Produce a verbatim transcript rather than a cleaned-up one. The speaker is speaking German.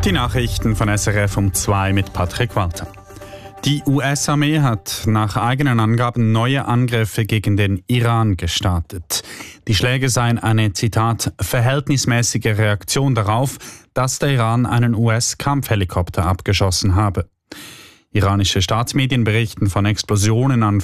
Die Nachrichten von S R F um zwei mit Patrick Walter. Die U S-Armee hat nach eigenen Angaben neue Angriffe gegen den Iran gestartet. Die Schläge seien eine, Zitat, verhältnismäßige Reaktion darauf, dass der Iran einen U S-Kampfhelikopter abgeschossen habe. Iranische Staatsmedien berichten von Explosionen an